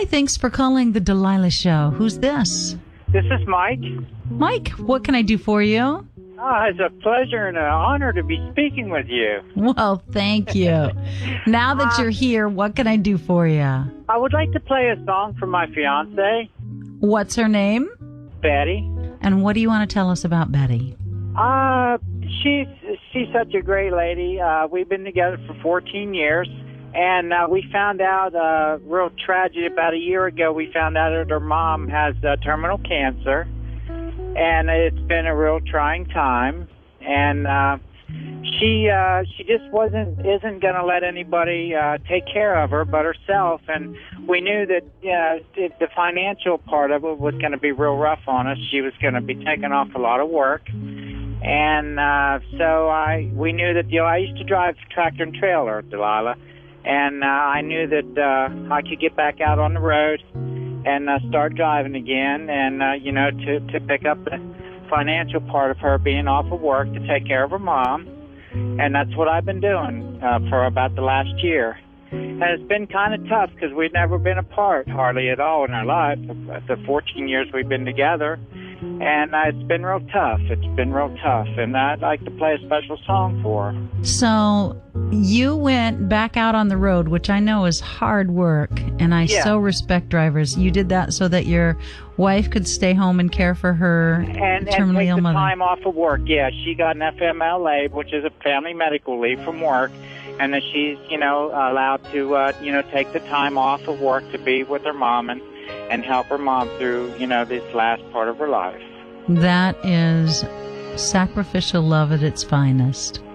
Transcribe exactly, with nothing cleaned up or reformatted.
Hi, thanks for calling the Delilah Show. Who's this? This is Mike. Mike, what can I do for you? Oh, it's a pleasure and an honor to be speaking with you. Well, thank you. Now that you're here, what can I do for you? I would like to play a song for my fiance, What's her name? Betty. And what do you want to tell us about Betty? Uh, she's she's such a great lady. Uh, we've been together for fourteen years, and uh, we found out uh, real tragedy about a year ago. We found out that her mom has uh, terminal cancer, and it's been a real trying time. And uh, she uh, she just wasn't isn't going to let anybody uh, take care of her but herself. And we knew that uh, the the financial part of it was going to be real rough on us. She was going to be taking off a lot of work. And uh, so I, we knew that, you know, I used to drive tractor and trailer, Delilah, and uh, I knew that uh, I could get back out on the road and uh, start driving again, and uh, you know, to to pick up the financial part of her being off of work to take care of her mom, and that's what I've been doing uh, for about the last year. And it's been kind of tough because we've never been apart hardly at all in our life. The fourteen years we've been together. And uh, it's been real tough. It's been real tough. And I'd like to play a special song for her. So you went back out on the road, which I know is hard work, and I Yeah. so respect drivers. You did that so that your wife could stay home and care for her And, and terminally take ill the mother. time off of work. Yeah, she got an F M L A, which is a family medical leave from work. And that she's, you know, allowed to, uh, you know, take the time off of work to be with her mom and, and help her mom through, you know, this last part of her life. That is sacrificial love at its finest.